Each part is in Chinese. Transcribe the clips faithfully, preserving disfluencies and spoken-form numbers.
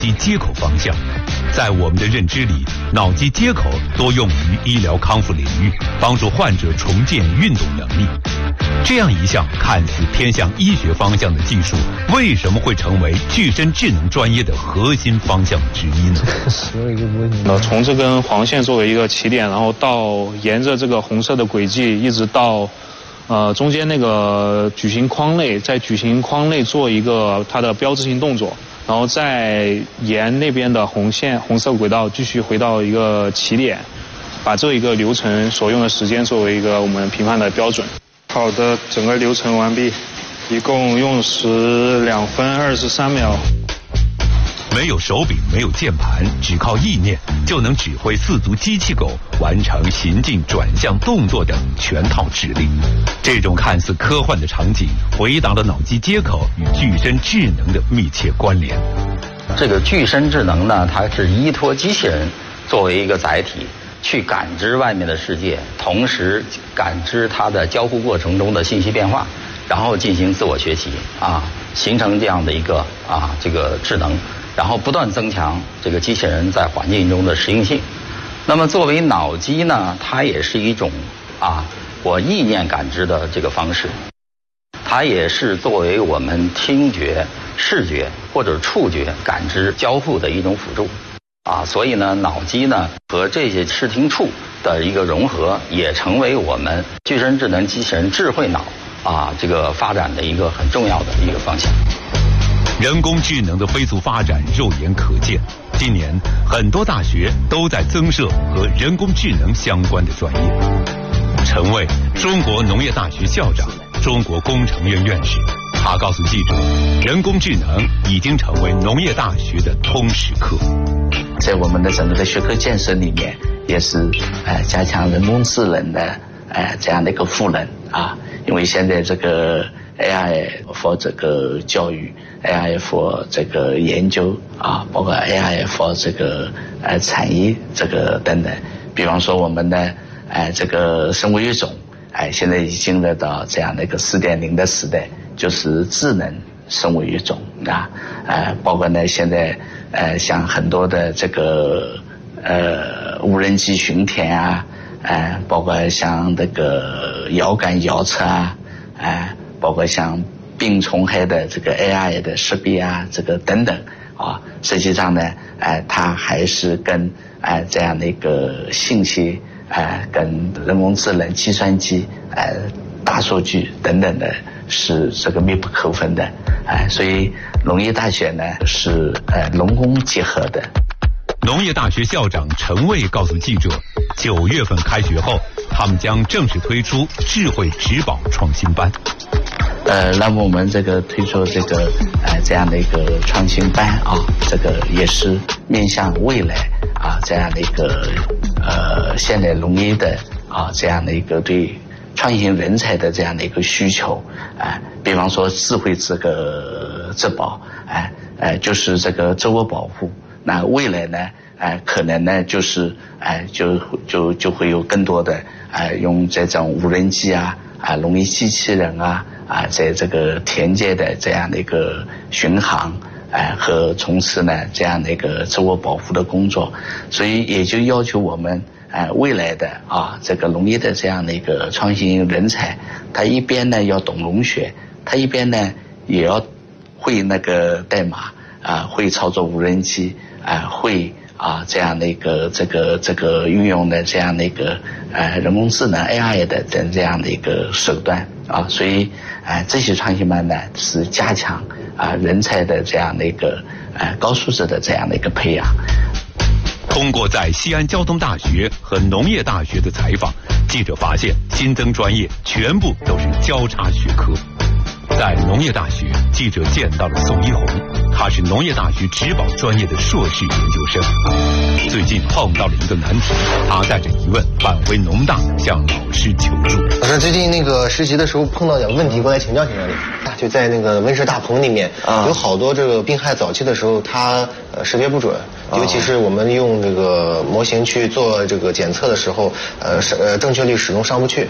机接口方向。在我们的认知里，脑机接口多用于医疗康复领域，帮助患者重建运动能力。这样一项看似偏向医学方向的技术，为什么会成为具身智能专业的核心方向之一呢？ 呃，从这根黄线作为一个起点，然后到沿着这个红色的轨迹，一直到呃中间那个矩形框内，在矩形框内做一个它的标志性动作。然后再沿那边的红线、红色轨道继续回到一个起点，把这一个流程所用的时间作为一个我们评判的标准。好的，整个流程完毕，一共用时两分二十三秒。 没有手柄，没有键盘，只靠意念就能指挥四足机器狗完成行进、转向、动作等全套指令。这种看似科幻的场景，回答了脑机接口与具身智能的密切关联。 这个具身智能呢，它是依托机器人作为一个载体，去感知外面的世界，同时感知它的交互过程中的信息变化，然后进行自我学习啊，形成这样的一个啊这个智能。然后不断增强这个机器人在环境中的适应性。那么作为脑机呢，它也是一种啊我意念感知的这个方式，它也是作为我们听觉、视觉或者触觉感知交互的一种辅助啊。所以呢，脑机呢和这些视听触的一个融合，也成为我们具身智能机器人智慧脑啊这个发展的一个很重要的一个方向。 人工智能的飞速发展肉眼可见，今年很多大学都在增设和人工智能相关的专业。陈卫，中国农业大学校长，中国工程院院士，他告诉记者，人工智能已经成为农业大学的通识课。 在我们的整个的学科建设里面，也是呃加强人工智能的呃这样的一个赋能啊，因为现在这个 A I for 这个教育 ，A I for 这个研究啊，包括 A I for 这个呃产业这个等等。比方说我们的呃这个生物育种，哎、呃、现在已经来到这样的一个 四点零 的时代，就是智能生物育种啊，呃包括呢现在呃像很多的这个呃无人机巡田啊，呃包括像这个遥感遥测啊，哎、呃。包括像病虫害的这个 A I 的识别啊，这个等等啊，实际上呢，哎、呃，它还是跟哎、呃、这样的一个信息，哎、呃，跟人工智能、计算机、哎、呃、大数据等等的，是这个密不可分的，哎、呃，所以农业大学呢是呃农工结合的。 农业大学校长陈卫告诉记者，九月份开学后，他们将正式推出智慧植保创新班。 呃，那么我们这个推出这个呃这样的一个创新班啊，这个也是面向未来啊这样的一个呃现代农业的啊这样的一个对创新人才的这样的一个需求啊、呃，比方说智慧这个植保，哎、呃、呃就是这个自我保护。那未来呢，哎、呃，可能呢就是哎、呃、就就就会有更多的哎、呃、用这种无人机啊啊农业机器人啊。啊，在这个田间的这样的一个巡航，哎、呃，和从事呢这样的一个自我保护的工作，所以也就要求我们，哎、呃，未来的啊这个农业的这样的一个创新人才，他一边呢要懂农学，他一边呢也要会那个代码啊、呃，会操作无人机啊、呃，会啊这样的一个这个这个运用的这样的一个呃人工智能 A I 的这这样的一个手段啊，所以。哎，这些创新班呢是加强啊人才的这样的一个呃高素质的这样的一个培养。 通过在西安交通大学和农业大学的采访，记者发现新增专业全部都是交叉学科。在农业大学，记者见到了宋一红，他是农业大学植保专业的硕士研究生。最近碰到了一个难题，他带着疑问返回农大向老师求助。 老师，最近那个实习的时候碰到点问题，过来请教请教你。就在那个温室大棚里面，啊、有好多这个病害早期的时候，它呃识别不准，啊、尤其是我们用这个模型去做这个检测的时候，呃是呃正确率始终上不去。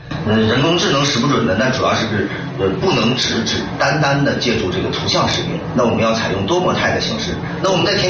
呃，人工智能识不准的，那主要是呃不能只只单单的借助这个图像识别，那我们要采用多模态的形式。那我们在填